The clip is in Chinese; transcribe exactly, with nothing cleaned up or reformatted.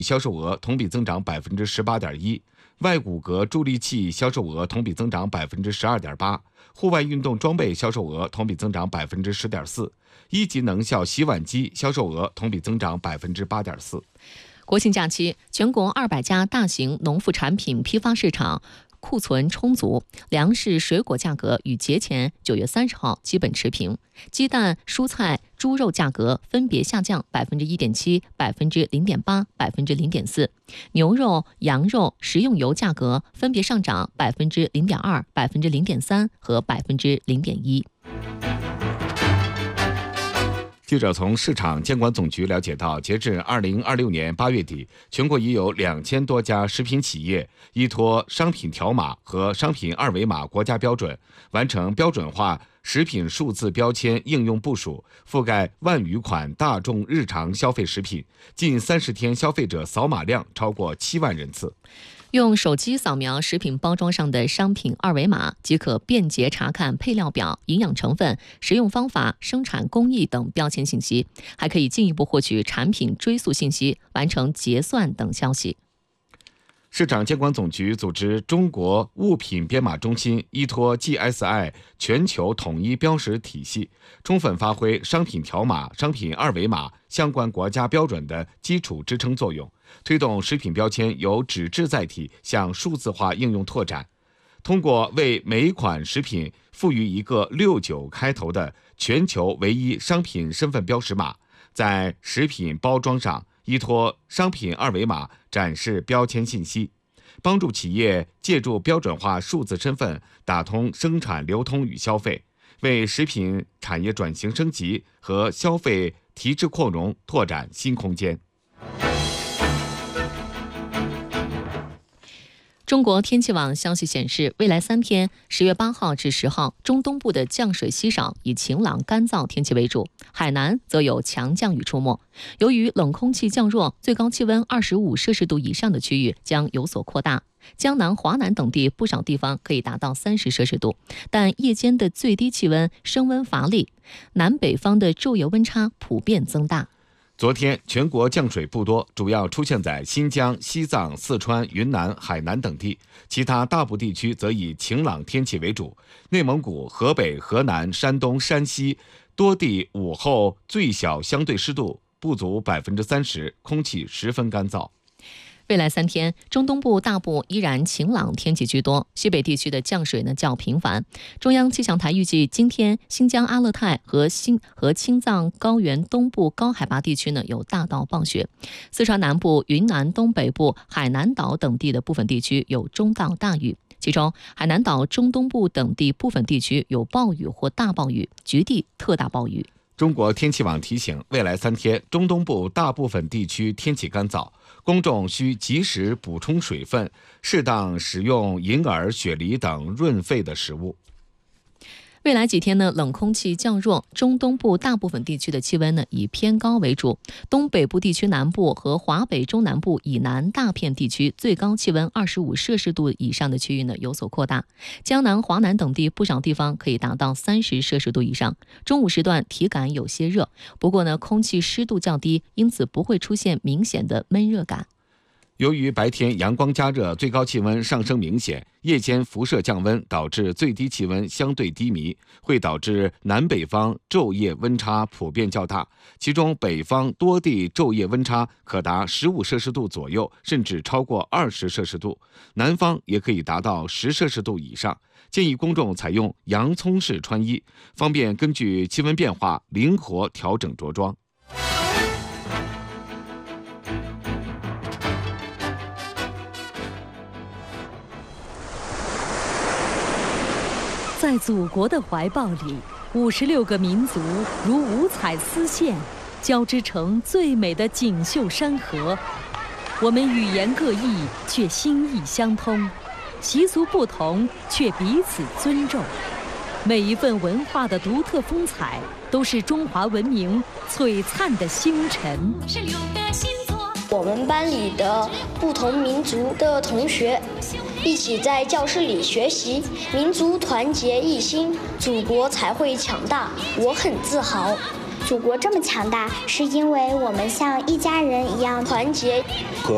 销售额同比增长百分之十八点一，外骨骼助力器销售额同比增长百分之十二点八，户外运动装备销售额同比增长百分之十点四，一级能效洗碗机销售额同比增长百分之八点四。 国庆假期，全国二百家大型农副产品批发市场库存充足，粮食、水果价格与节前九月三十号基本持平。鸡蛋、蔬菜、猪肉价格分别下降百分之一点七、百分之零点八、百分之零点四。牛肉、羊肉、食用油价格分别上涨百分之零点二、百分之零点三和百分之零点一。 记者从市场监管总局了解到，截至二零二六年八月底，全国已有两千多家食品企业依托商品条码和商品二维码国家标准，完成标准化食品数字标签应用部署，覆盖万余款大众日常消费食品，近三十天消费者扫码量超过七万人次。 用手机扫描食品包装上的商品二维码，即可便捷查看配料表、营养成分、食用方法、生产工艺等标签信息，还可以进一步获取产品追溯信息，完成结算等消息。 市场监管总局组织中国物品编码中心，依托 G S I 全球统一标识体系，充分发挥商品条码、商品二维码相关国家标准的基础支撑作用，推动食品标签由纸质载体向数字化应用拓展。通过为每款食品赋予一个六九开头的全球唯一商品身份标识码，在食品包装上依托商品二维码展示标签信息，帮助企业借助标准化数字身份打通生产流通与消费，为食品产业转型升级和消费提质扩容拓展新空间。 中国天气网消息显示，未来三天十月八号至十号，中东部的降水稀少，以晴朗干燥天气为主，海南则有强降雨出没。由于冷空气降弱，最高气温二十五摄氏度以上的区域将有所扩大，江南、华南等地不少地方可以达到三十摄氏度，但夜间的最低气温升温乏力，南北方的昼夜温差普遍增大。 昨天全国降水不多，主要出现在新疆、西藏、四川、云南、海南等地，其他大部地区则以晴朗天气为主。内蒙古、河北、河南、山东、山西多地午后最小相对湿度不足百分之三十，空气十分干燥。 未来三天，中东部大部依然晴朗天气居多，西北地区的降水呢较频繁。中央气象台预计，今天新疆阿勒泰和新和青藏高原东部高海拔地区呢有大到暴雪，四川南部、云南东北部、海南岛等地的部分地区有中到大雨。其中，海南岛中东部等地部分地区有暴雨或大暴雨，局地特大暴雨。 中国天气网提醒，未来三天，中东部大部分地区天气干燥，公众需及时补充水分，适当食用银耳、雪梨等润肺的食物。 未来几天呢，冷空气降弱，中东部大部分地区的气温呢以偏高为主，东北部地区南部和华北中南部以南大片地区最高气温二十五摄氏度以上的区域呢有所扩大，江南、华南等地不少地方可以达到三十摄氏度以上。中午时段体感有些热，不过呢空气湿度较低，因此不会出现明显的闷热感。 由于白天阳光加热，最高气温上升明显，夜间辐射降温，导致最低气温相对低迷，会导致南北方昼夜温差普遍较大，其中北方多地昼夜温差可达十五摄氏度左右，甚至超过二十摄氏度，南方也可以达到十摄氏度以上。建议公众采用洋葱式穿衣，方便根据气温变化灵活调整着装。 在祖国的怀抱里，五十六个民族如五彩丝线，交织成最美的锦绣山河。我们语言各异，却心意相通；习俗不同，却彼此尊重。每一份文化的独特风采，都是中华文明璀璨的星辰。 我们班里的不同民族的同学一起在教室里学习，民族团结一心，祖国才会强大。我很自豪。 祖国这么强大，是因为我们像一家人一样团结。 和